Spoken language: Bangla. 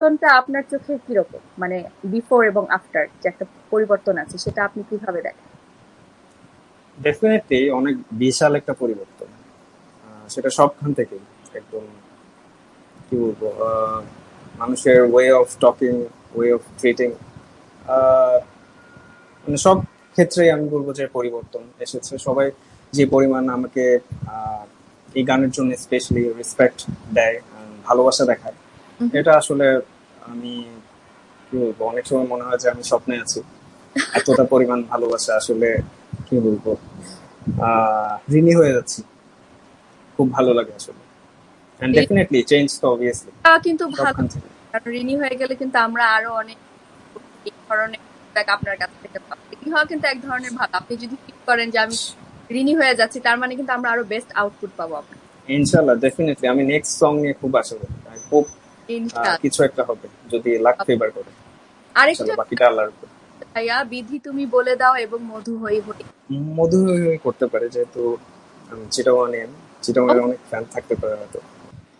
পরিবর্তনটা আপনার চোখে কিরকম? মানে বিফোর এবং আফটার যে একটা পরিবর্তন আছে সেটা আপনি কিভাবে দেখেন? ডেফিনেটলি অনেক বিশাল একটা পরিবর্তন। সেটা সবখান থেকেই একদম কি বলবো, মানুষের way of talking, way of treating, মানে সব ক্ষেত্রেই আমি বলবো যে পরিবর্তন এসেছে। সবাই যে পরিমাণ আমাকে আহ, এই গানের জন্য স্পেশালি রেসপেক্ট দেয়, ভালোবাসা দেখায়, হুম। এটা আসলে আমি কি বলবো, অনেক সময় মনে হয় যে আমি স্বপ্নে আছি। এতটা পরিমাণ ভালোবাসা আসলে কি বলবো, ঋণী হয়ে যাচ্ছি। খুব ভালো লাগে আসলে। এন্ড ডেফিনেটলি চেঞ্জ তো অবভিয়াসলি ঋণীটা কিন্তু ভালো, সবখান থেকে। কারণ ঋণী হয়ে গেলে কিন্তু আমরা আরো অনেক এই ধরনের feedback আপনার কাছ থেকে পাবো। ঋণী হওয়া কিন্তু এক ধরনের ভালো। আপনি যদি ফিল করেন যে আমি ঋণী হয়ে যাচ্ছি, তার মানে কিন্তু আমরা আরো বেস্ট আউটপুট পাবো আপনার। ইনশাল্লাহ ডেফিনেটলি আমি নেক্সট সং নিয়ে খুব আশা করি। আই হোপ ইনশাআল্লাহ। কিছু একটা হবে যদি লাক ফেভার করে। আরেকটু ইনশাল্লাহ বাকিটা আল্লাহর উপর। ভাইয়া, বিধি তুমি বলে দাও এবং মধু হই হই। মধু হয়ে করতে পারে যেহেতু আমি চিটাগাং চিটাগাং অনেক ফ্যান থাকতে পারে হয়তো।